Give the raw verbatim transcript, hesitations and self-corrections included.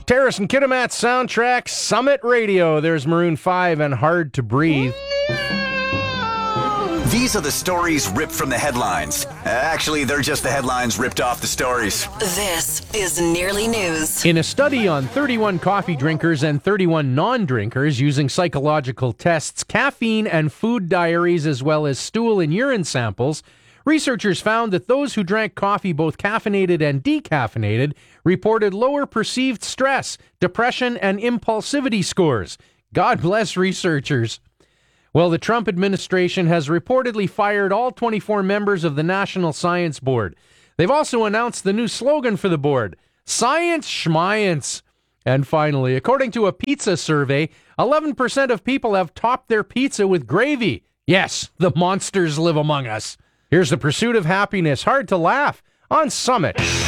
Terrace and Kitimat soundtrack, Summit Radio. There's Maroon five and Hard to Breathe. These are the stories ripped from the headlines. Actually, they're just the headlines ripped off the stories. This is Nearly News. In a study on thirty-one coffee drinkers and thirty-one non-drinkers using psychological tests, caffeine and food diaries, as well as stool and urine samples, researchers found that those who drank coffee, both caffeinated and decaffeinated, reported lower perceived stress, depression, and impulsivity scores. God bless researchers. Well, the Trump administration has reportedly fired all twenty-four members of the National Science Board. They've also announced the new slogan for the board, Science Schmience. And finally, according to a pizza survey, eleven percent of people have topped their pizza with gravy. Yes, the monsters live among us. Here's the pursuit of happiness. Hard to laugh on Summit.